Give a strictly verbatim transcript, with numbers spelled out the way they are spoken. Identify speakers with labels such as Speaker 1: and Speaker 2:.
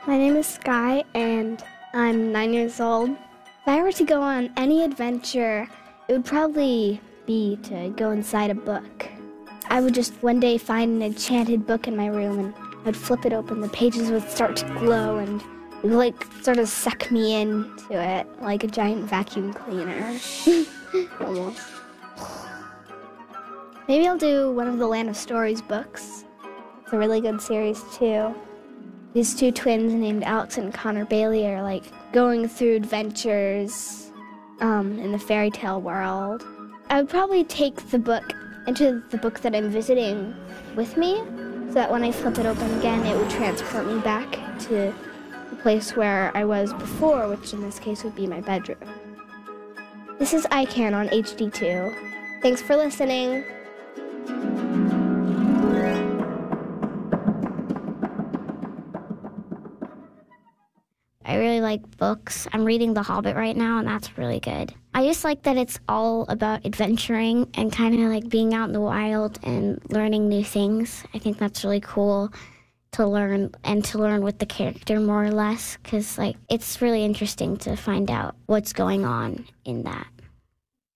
Speaker 1: My name is Sky, and I'm nine years old. If I were to go on any adventure, it would probably be to go inside a book. I would just one day find an enchanted book in my room, and I'd flip it open. The pages would start to glow, and it would, like, sort of suck me into it, like a giant vacuum cleaner. Almost. Maybe I'll do one of the Land of Stories books. It's a really good series, too. These two twins named Alex and Connor Bailey are, like, going through adventures um, in the fairy tale world. I would probably take the book into the book that I'm visiting with me, so that when I flip it open again, it would transport me back to the place where I was before, which in this case would be my bedroom. This is I CAN on H D two. Thanks for listening.
Speaker 2: I really like books. I'm reading The Hobbit right now, and that's really good. I just like that it's all about adventuring and kind of like being out in the wild and learning new things. I think that's really cool to learn and to learn with the character more or less, because like it's really interesting to find out what's going on in that.